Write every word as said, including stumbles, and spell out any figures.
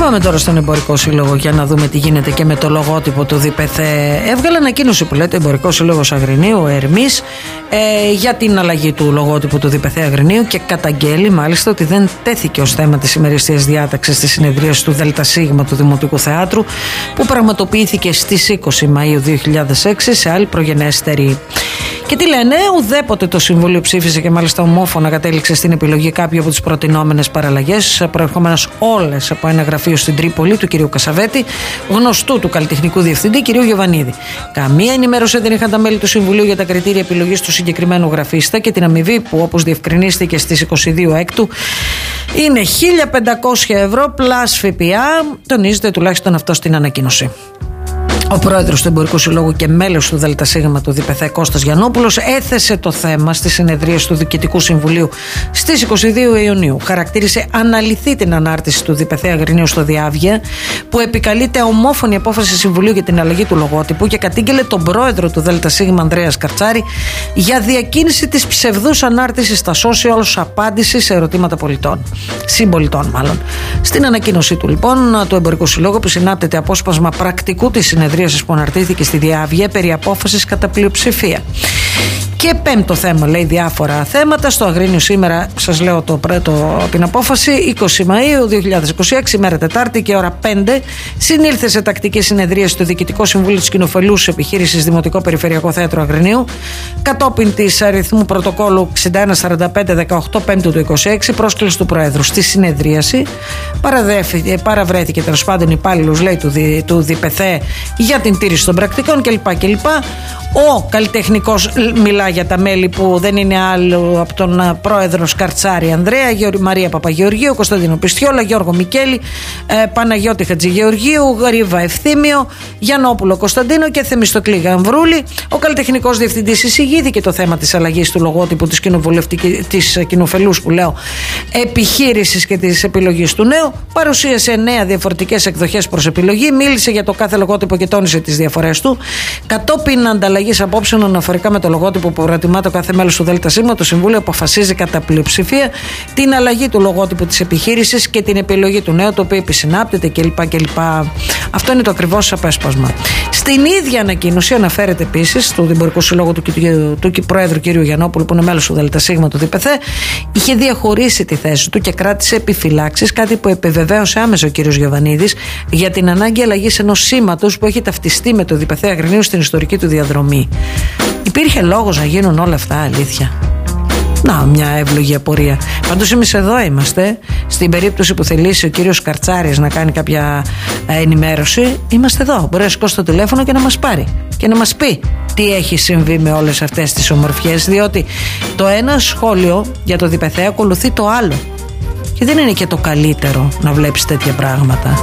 Πάμε τώρα στον Εμπορικό Σύλλογο για να δούμε τι γίνεται και με το λογότυπο του ΔΠΘ. Έβγαλε ανακοίνωση που λέτε Εμπορικό Σύλλογος Αγρινίου, Ερμής, ε, για την αλλαγή του λογότυπου του ΔΠΘ Αγρινίου και καταγγέλει μάλιστα ότι δεν τέθηκε ως θέμα της ημερησίας διάταξης στη συνεδρίαση του ΔΣ του Δημοτικού Θεάτρου που πραγματοποιήθηκε στις είκοσι Μαΐου δύο χιλιάδες έξι σε άλλη προγενέστερη. Και τι λένε, ουδέποτε το Συμβούλιο ψήφισε και μάλιστα ομόφωνα κατέληξε στην επιλογή κάποιου από τις προτινόμενες παραλλαγές, προερχόμενες όλες από ένα γραφείο στην Τρίπολη του κ. Κασαβέτη, γνωστού του καλλιτεχνικού διευθυντή κ. Γιωβανίδη. Καμία ενημέρωση δεν είχαν τα μέλη του Συμβουλίου για τα κριτήρια επιλογής του συγκεκριμένου γραφίστα και την αμοιβή που, όπως διευκρινίστηκε στις είκοσι δύο Έκτου, είναι χίλια πεντακόσια ευρώ πλάς ΦΠΑ. Τονίζεται τουλάχιστον αυτό στην ανακοίνωση. Ο πρόεδρος του Εμπορικού Συλλόγου και μέλος του ΔΣ του ΔΠΘ Κώστας Γιαννόπουλος έθεσε το θέμα στις συνεδρίες του Διοικητικού Συμβουλίου στις είκοσι δύο Ιουνίου. Χαρακτήρισε αναλυθή την ανάρτηση του ΔΠΘ Αγρινίου στο Διάβγεια, που επικαλείται ομόφωνη απόφαση Συμβουλίου για την αλλαγή του λογότυπου και κατήγγελε τον πρόεδρο του ΔΣ Ανδρέα Σκαρτσάρη για διακίνηση της ψευδούς ανάρτησης στα social ως απάντηση σε ερωτήματα πολιτών. Συμπολιτών, μάλλον. Στην ανακοίνωσή του, λοιπόν, του Εμπορικού Συλλόγου, που συνάπτεται απόσπασμα πρακτικού της συνεδρίας που αναρτήθηκε στη Διάβγεια περί απόφασης κατά πλειοψηφία. Και πέμπτο θέμα, λέει διάφορα θέματα. Στο Αγρίνιο σήμερα, σας λέω το, το, την απόφαση, είκοσι Μαΐου δύο χιλιάδες είκοσι έξι, μέρα Τετάρτη και ώρα πέντε, συνήλθε σε τακτική συνεδρία στο Διοικητικό Συμβούλιο της Κοινοφελούς Επιχείρησης Δημοτικό Περιφερειακό Θέατρο Αγρινίου, κατόπιν της αριθμού πρωτοκόλλου εξήντα ένα σαράντα πέντε δεκαοκτώ Πέμπτου του είκοσι έξι, πρόσκληση του Προέδρου. Στη συνεδρίαση παραβρέθηκε τέλος πάντων υπάλληλος, λέει, του, του ΔΠΘ για την τήρηση των πρακτικών κλπ. κλπ. Ο καλλιτεχνικός μιλά για τα μέλη που δεν είναι άλλο από τον πρόεδρο Σκαρτσάρη Ανδρέα, Μαρία Παπαγεωργίου, Κωνσταντίνο Πιστιόλα, Γιώργο Μικέλη, ε, Παναγιώτη Χατζηγεωργίου, Γαρίβα Ευθύμιο, Γιαννόπουλο Κωνσταντίνο και Θεμιστοκλή Γαμβρούλη. Ο καλλιτεχνικός διευθυντής εισηγήθηκε το θέμα της αλλαγής του λογότυπου της, της κοινοφελούς που λέω επιχείρησης και της επιλογής του νέου. Παρουσίασε νέα διαφορετικές εκδοχές προς επιλογή, μίλησε για το κάθε λογότυπο και τόνισε τις διαφορές του. Κατόπιν ανταλλαγής απόψεων αναφορικά με το λογότυπο που προτιμά το κάθε μέλος του ΔΣ, το Συμβούλιο αποφασίζει κατά πλειοψηφία την αλλαγή του λογότυπου της επιχείρησης και την επιλογή του νέου, το οποίο επισυνάπτεται κλπ. κλπ. Αυτό είναι το ακριβώς απέσπασμα. Στην ίδια ανακοίνωση αναφέρεται επίσης του Εμπορικού Συλλόγου του, του, του Προέδρου κ. Γιαννόπουλου, που είναι μέλος του ΔΣ του ΔΠΘ, είχε διαχωρίσει τη θέση του και κράτησε επιφυλάξεις, κάτι που επιβεβαίωσε άμεσα ο κ. Γιωβανίδης για την ανάγκη αλλαγής ενός σήματος που έχει ταυτιστεί με το ΔΠΘ Αγρινίου στην ιστορική του διαδρομή. Υπήρχε λόγος να γίνουν όλα αυτά, αλήθεια? Να, μια εύλογη απορία. Πάντως εμείς εδώ είμαστε. Στην περίπτωση που θελήσει ο κύριος Σκαρτσάρης να κάνει κάποια ενημέρωση, είμαστε εδώ. Μπορεί να σηκώσει το τηλέφωνο και να μας πάρει και να μας πει τι έχει συμβεί με όλες αυτές τις ομορφιές, διότι το ένα σχόλιο για το ΔΠΘ ακολουθεί το άλλο και δεν είναι και το καλύτερο να βλέπεις τέτοια πράγματα.